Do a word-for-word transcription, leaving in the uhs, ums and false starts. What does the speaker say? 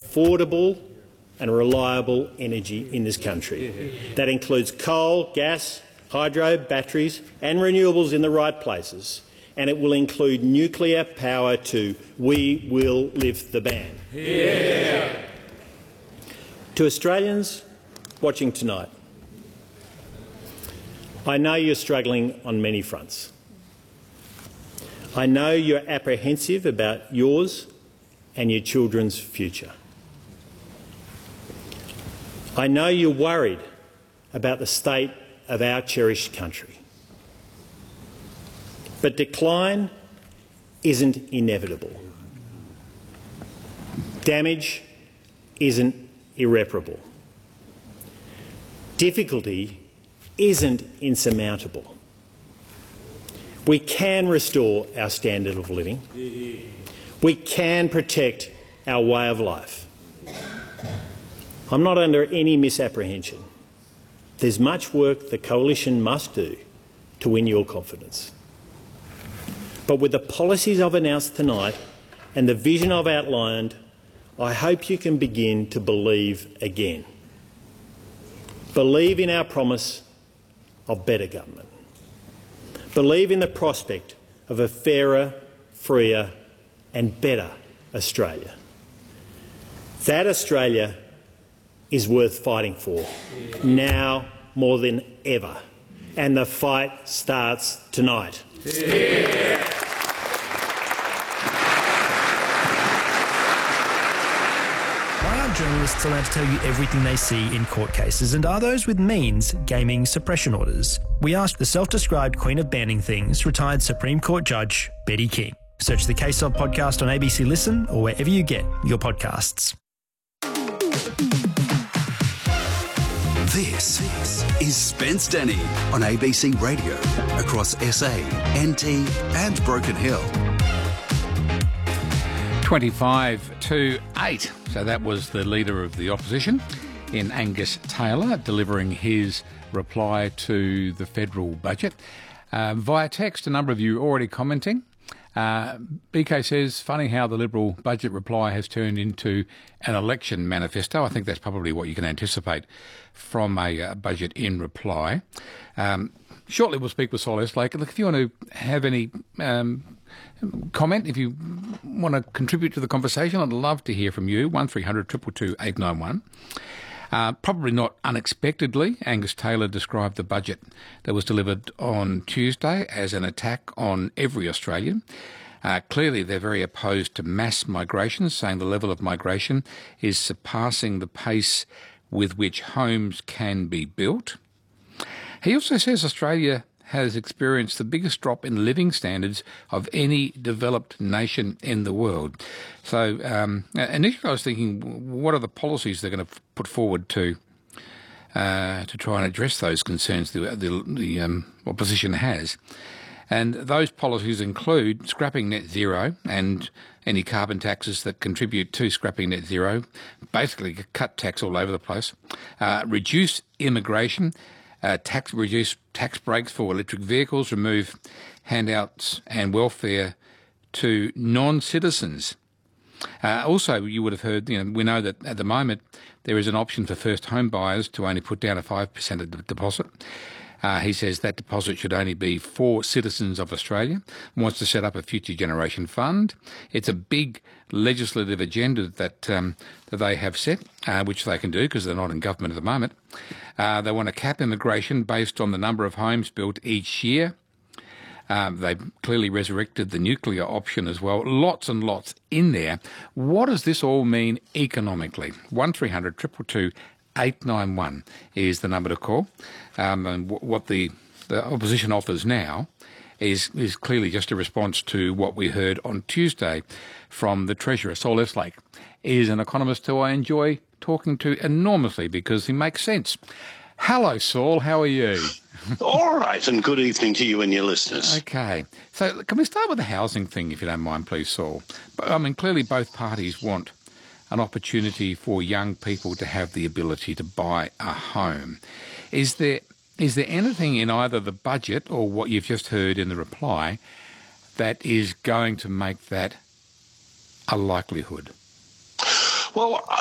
affordable and reliable energy in this country. That includes coal, gas, hydro, batteries and renewables in the right places. And it will include nuclear power too. We will lift the ban. Yeah. To Australians watching tonight, I know you're struggling on many fronts. I know you're apprehensive about yours and your children's future. I know you're worried about the state of our cherished country. But decline isn't inevitable. Damage isn't irreparable. Difficulty isn't insurmountable. We can restore our standard of living. We can protect our way of life. I'm not under any misapprehension. There's much work the Coalition must do to win your confidence. But with the policies I've announced tonight and the vision I've outlined, I hope you can begin to believe again. Believe in our promise of better government. Believe in the prospect of a fairer, freer and better Australia. That Australia is worth fighting for, now more than ever. And the fight starts tonight. Yeah. Why aren't journalists allowed to tell you everything they see in court cases, and are those with means gaming suppression orders? We asked the self-described Queen of Banning Things, retired Supreme Court Judge Betty King. Search the Case Of podcast on A B C Listen or wherever you get your podcasts. This is Spence Denny on A B C Radio across S A, N T and Broken Hill. twenty-five to eight. So that was the Leader of the Opposition in Angus Taylor delivering his reply to the federal budget. Uh, via text, a number of you already commenting. Uh, B K says, funny how the Liberal budget reply has turned into an election manifesto. I think that's probably what you can anticipate from a uh, budget in reply. Um, shortly we'll speak with Sol Estlake. Look, if you want to have any um, comment, if you want to contribute to the conversation, I'd love to hear from you. one three hundred two two two eight nine one. Uh, probably not unexpectedly, Angus Taylor described the budget that was delivered on Tuesday as an attack on every Australian. Uh, clearly, they're very opposed to mass migration, saying the level of migration is surpassing the pace with which homes can be built. He also says Australia has experienced the biggest drop in living standards of any developed nation in the world. So um, initially I was thinking, what are the policies they're going to put forward to uh, to try and address those concerns the, the, the um, opposition has? And those policies include scrapping net zero and any carbon taxes that contribute to scrapping net zero, basically cut tax all over the place, uh, reduce immigration, Uh, tax reduce tax breaks for electric vehicles, remove handouts and welfare to non-citizens. Uh, also, you would have heard, you know, we know that at the moment there is an option for first home buyers to only put down a five percent deposit. Uh, he says that deposit should only be for citizens of Australia, wants to set up a future generation fund. It's a big legislative agenda that um, that they have set, uh, which they can do because they're not in government at the moment. Uh, they want to cap immigration based on the number of homes built each year. Um, they've clearly resurrected the nuclear option as well. Lots and lots in there. What does this all mean economically? one three hundred two two two eight nine one is the number to call. Um, and w- what the, the opposition offers now is is clearly just a response to what we heard on Tuesday from the Treasurer. Sol Estlake is an economist who I enjoy talking to enormously because he makes sense. Hello, Saul. How are you? All right, and good evening to you and your listeners. Okay. So can we start with the housing thing, if you don't mind, please, Saul? I mean, clearly both parties want an opportunity for young people to have the ability to buy a home. Is there is there anything in either the budget or what you've just heard in the reply that is going to make that a likelihood? Well,